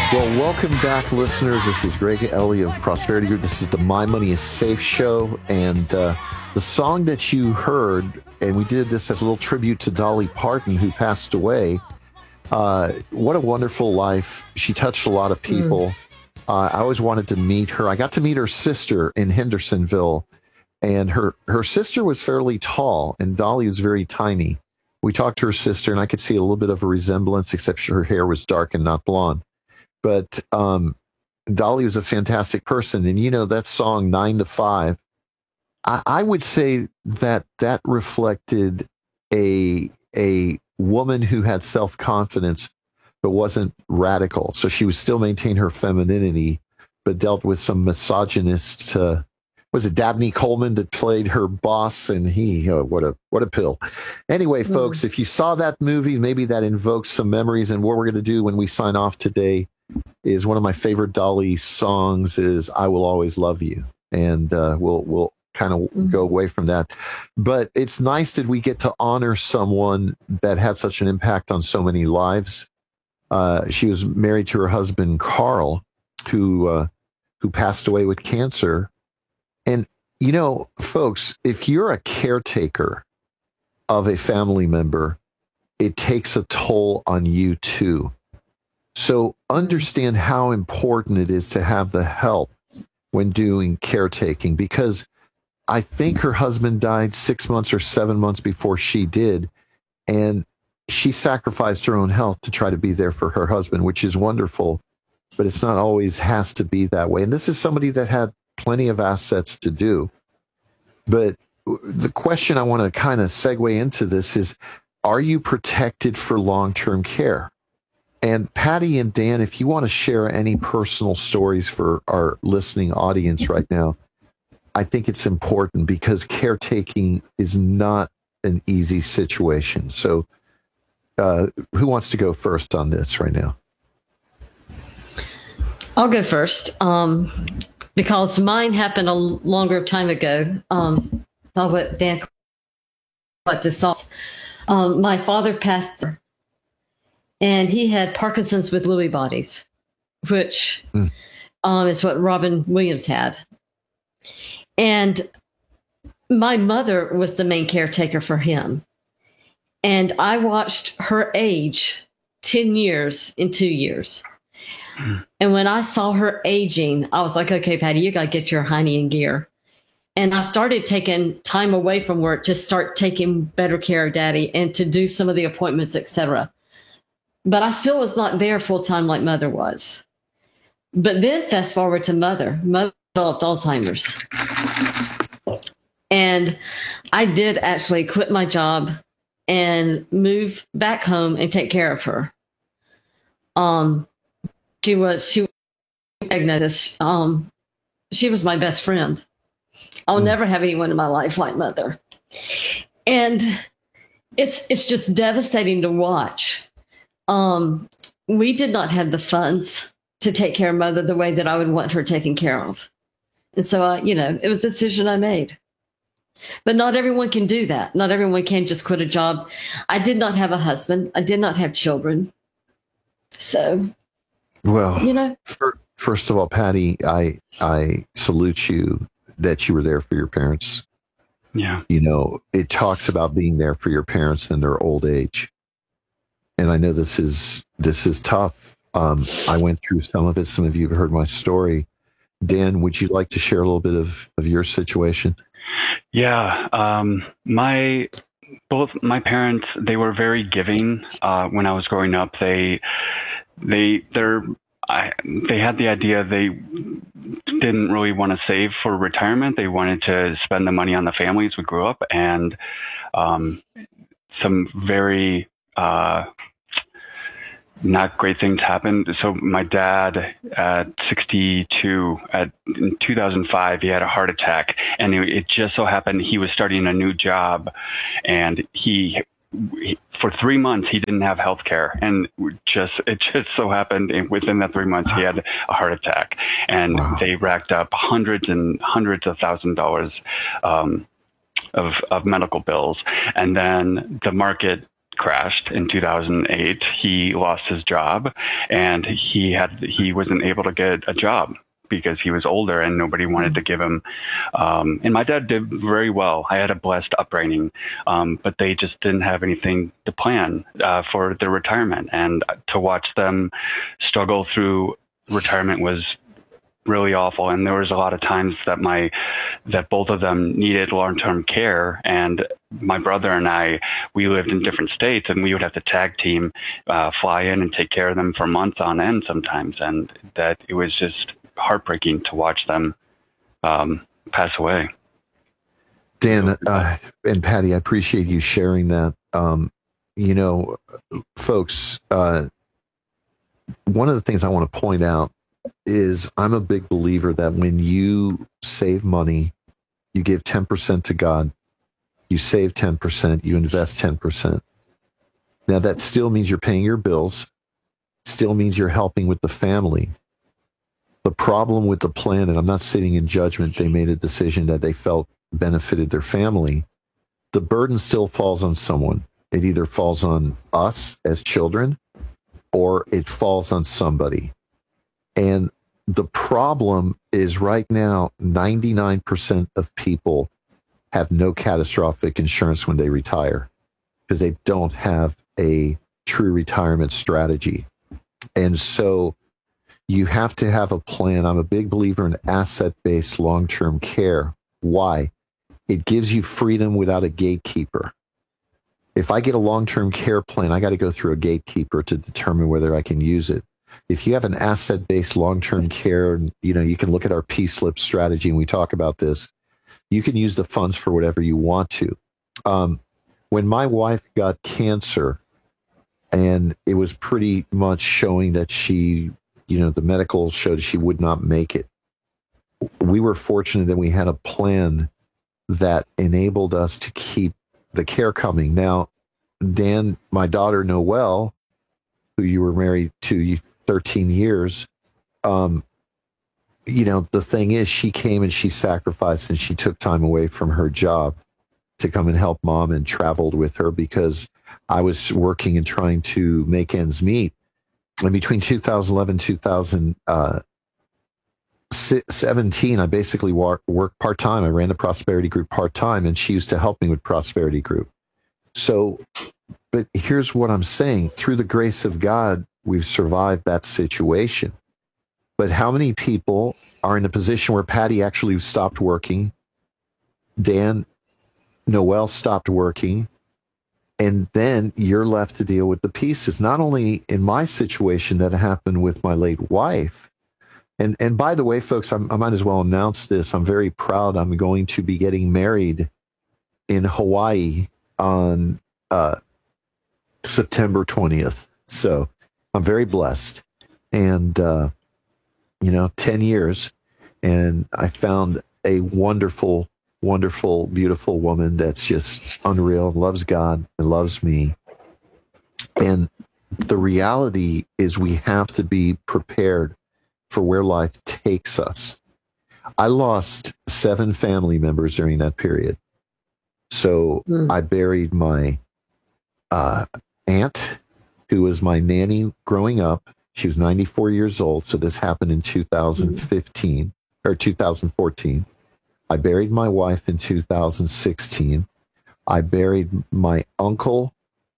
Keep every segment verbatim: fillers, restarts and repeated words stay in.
Well, welcome back, listeners. This is Greg Ellie of Prosperity Group. This is the My Money is Safe show. And uh, the song that you heard, and we did this as a little tribute to Dolly Parton, who passed away. Uh, what a wonderful life. She touched a lot of people. Mm. Uh, I always wanted to meet her. I got to meet her sister in Hendersonville, and her, her sister was fairly tall, and Dolly was very tiny. We talked to her sister, and I could see a little bit of a resemblance, except her hair was dark and not blonde. But um, Dolly was a fantastic person. And, you know, that song, Nine to Five, I, I would say that that reflected a a woman who had self-confidence but wasn't radical. So she would still maintain her femininity, but dealt with some misogynist, uh, was it Dabney Coleman that played her boss? And he, oh, what a what a pill. Anyway, mm. folks, if you saw that movie, maybe that invokes some memories. And what we're going to do when we sign off today is one of my favorite Dolly songs is I Will Always Love You. And uh, we'll we'll kind of mm-hmm. go away from that. But it's nice that we get to honor someone that had such an impact on so many lives. Uh, she was married to her husband, Carl, who uh, who passed away with cancer. And, you know, folks, if you're a caretaker of a family member, it takes a toll on you too. So understand how important it is to have the help when doing caretaking, because I think her husband died six months or seven months before she did. And she sacrificed her own health to try to be there for her husband, which is wonderful, but it's not always has to be that way. And this is somebody that had plenty of assets to do. But the question I want to kind of segue into this is, are you protected for long-term care? And Patty and Dan, if you want to share any personal stories for our listening audience right now, I think it's important because caretaking is not an easy situation. So uh, who wants to go first on this right now? I'll go first um, because mine happened a longer time ago. Um, I'll let Dan collect his thoughts. Um, my father passed, and he had Parkinson's with Lewy bodies, which mm. um, is what Robin Williams had. And my mother was the main caretaker for him. And I watched her age ten years in two years. Mm. And when I saw her aging, I was like, okay, Patty, you got to get your hiney in gear. And I started taking time away from work to start taking better care of Daddy and to do some of the appointments, et cetera. But I still was not there full time like Mother was. But then fast forward to Mother. Mother developed Alzheimer's. And I did actually quit my job and move back home and take care of her. Um, she was, she was diagnosed. Um, she was my best friend. I'll mm. never have anyone in my life like Mother. And it's, it's just devastating to watch. Um, we did not have the funds to take care of Mother the way that I would want her taken care of. And so, uh, you know, it was a decision I made. But not everyone can do that. Not everyone can just quit a job. I did not have a husband. I did not have children. So, well, you know, for, first of all, Patty, I I salute you that you were there for your parents. Yeah. You know, it talks about being there for your parents in their old age. And I know this is this is tough. Um, I went through some of it. Some of you have heard my story. Dan, would you like to share a little bit of, of your situation? Yeah. Um, my both my parents, they were very giving uh, when I was growing up. They they they're I, they had the idea they didn't really want to save for retirement. They wanted to spend the money on the family as we grew up, and um, some very uh, not great things happened. So my dad at sixty-two, at in two thousand five, he had a heart attack, and it, it just so happened he was starting a new job, and he, he for three months he didn't have health care, and just it just so happened and within that three months he had a heart attack, and wow. they racked up hundreds and hundreds of thousand dollars um, of of medical bills, and then the market crashed in two thousand eight. He lost his job, and he had he wasn't able to get a job because he was older and nobody wanted to give him. Um, and my dad did very well. I had a blessed upbringing, um, but they just didn't have anything to plan uh, for their retirement. And to watch them struggle through retirement was really awful. And there was a lot of times that my that both of them needed long-term care, and my brother and I, we lived in different states, and we would have to tag team, uh, fly in and take care of them for months on end sometimes. And that it was just heartbreaking to watch them um, pass away. Dan uh, and Patty, I appreciate you sharing that. Um, you know, folks, uh, one of the things I want to point out is I'm a big believer that when you save money, you give ten percent to God, you save ten percent, you invest ten percent. Now that still means you're paying your bills, still means you're helping with the family. The problem with the plan, and I'm not sitting in judgment, they made a decision that they felt benefited their family. The burden still falls on someone. It either falls on us as children or it falls on somebody. And the problem is right now, ninety-nine percent of people have no catastrophic insurance when they retire because they don't have a true retirement strategy. And so you have to have a plan. I'm a big believer in asset-based long-term care. Why? It gives you freedom without a gatekeeper. If I get a long-term care plan, I got to go through a gatekeeper to determine whether I can use it. If you have an asset-based long-term care, you know, you can look at our P-slip strategy, and we talk about this. You can use the funds for whatever you want to. Um, when my wife got cancer, and it was pretty much showing that she, you know, the medical showed she would not make it. We were fortunate that we had a plan that enabled us to keep the care coming. Now, Dan, my daughter Noelle, who you were married to thirteen years, um, you know, the thing is, she came and she sacrificed and she took time away from her job to come and help mom and traveled with her because I was working and trying to make ends meet. And between two thousand eleven and two thousand seventeen, I basically worked part-time. I ran the Prosperity Group part-time, and she used to help me with Prosperity Group. So, but here's what I'm saying. Through the grace of God, we've survived that situation. But how many people are in a position where Patty actually stopped working, Dan, Noelle stopped working, and then you're left to deal with the pieces? Not only in my situation that happened with my late wife, and and by the way, folks, I'm, I might as well announce this. I'm very proud. I'm going to be getting married in Hawaii on uh, September twentieth. So I'm very blessed. And, uh, you know, ten years, and I found a wonderful, wonderful, beautiful woman that's just unreal, loves God and loves me. And the reality is we have to be prepared for where life takes us. I lost seven family members during that period. So mm. I buried my uh, aunt, who was my nanny growing up. She was ninety-four years old. So this happened in two thousand fifteen mm. or two thousand fourteen. I buried my wife in two thousand sixteen. I buried my uncle,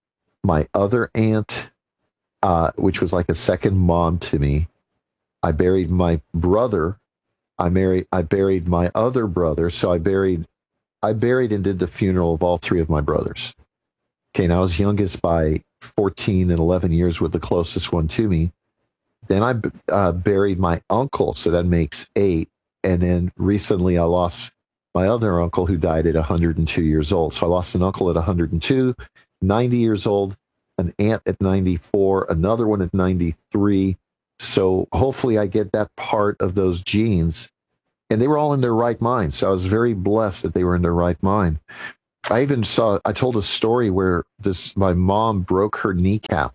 my other aunt, uh, which was like a second mom to me. I buried my brother. I married. I buried my other brother. So I buried, I buried and did the funeral of all three of my brothers. Okay, and I was youngest by fourteen and eleven years with the closest one to me. Then I uh, buried my uncle, so that makes eight. And then recently I lost my other uncle who died at one hundred two years old. So I lost an uncle at one hundred two, ninety years old, an aunt at ninety-four, another one at ninety-three. So hopefully I get that part of those genes. And they were all in their right mind. So I was very blessed that they were in their right mind. I even saw, I told a story where this, my mom broke her kneecap.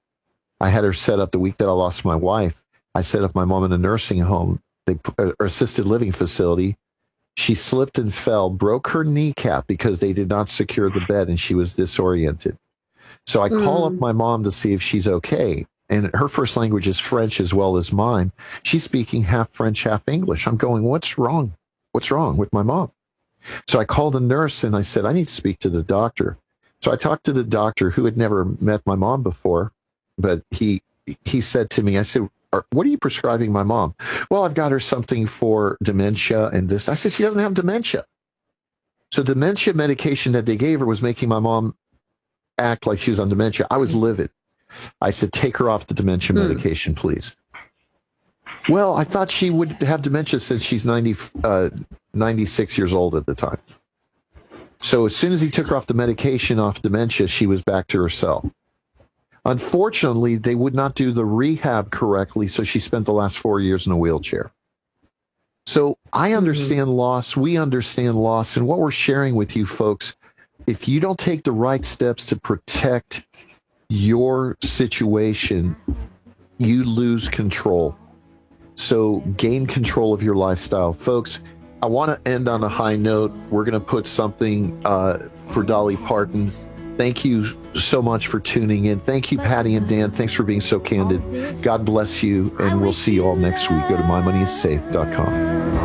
I had her set up the week that I lost my wife. I set up my mom in a nursing home, they, or assisted living facility. She slipped and fell, broke her kneecap because they did not secure the bed and she was disoriented. So I call Mm. up my mom to see if she's okay. And her first language is French as well as mine. She's speaking half French, half English. I'm going, what's wrong? What's wrong with my mom? So I called a nurse and I said, I need to speak to the doctor. So I talked to the doctor who had never met my mom before, but he he said to me, I said, what are you prescribing my mom? Well, I've got her something for dementia and this. I said, she doesn't have dementia. So dementia medication that they gave her was making my mom act like she was on dementia. I was livid. I said, take her off the dementia Hmm. medication, please. Well, I thought she would have dementia since she's ninety, uh, ninety-six years old at the time. So as soon as he took her off the medication, off dementia, she was back to herself. Unfortunately, they would not do the rehab correctly, so she spent the last four years in a wheelchair. So I understand mm-hmm. loss. We understand loss. And what we're sharing with you folks, if you don't take the right steps to protect your situation, you lose control. So gain control of your lifestyle. Folks, I want to end on a high note. We're going to put something uh, for Dolly Parton. Thank you so much for tuning in. Thank you, Patty and Dan. Thanks for being so candid. God bless you, and we'll see you all next week. Go to my money is safe dot com.